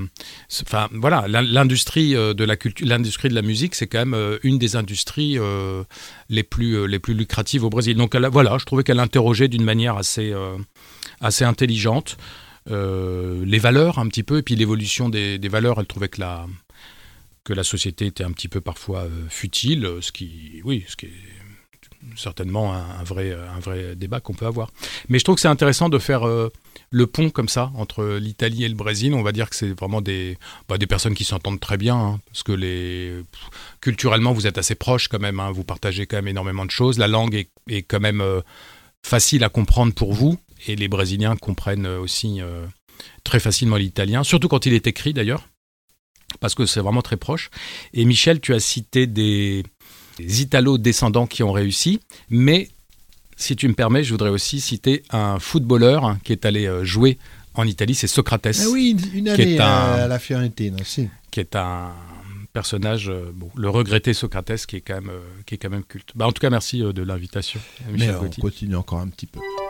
Enfin, voilà, l'industrie de la culture, l'industrie de la musique, c'est quand même une des industries les plus lucratives au Brésil. Donc voilà, je trouvais qu'elle interrogeait d'une manière assez intelligente les valeurs un petit peu, et puis l'évolution des valeurs. Elle trouvait que la société était un petit peu parfois futile, ce qui est certainement un vrai débat qu'on peut avoir. Mais je trouve que c'est intéressant de faire le pont comme ça entre l'Italie et le Brésil. On va dire que c'est vraiment des personnes qui s'entendent très bien, hein, parce que culturellement vous êtes assez proches quand même, hein, vous partagez quand même énormément de choses. La langue est quand même facile à comprendre pour vous, et les Brésiliens comprennent aussi très facilement l'italien, surtout quand il est écrit d'ailleurs, parce que c'est vraiment très proche. Et Michel, tu as cité des Italo-descendants qui ont réussi, mais si tu me permets, je voudrais aussi citer un footballeur qui est allé jouer en Italie, c'est Socrates. Ah oui, une année à la Fiorentina, si. Qui est un personnage, le regretté Socrates, qui est quand même culte. En tout cas, merci de l'invitation, Michel Gauthier. On continue encore un petit peu.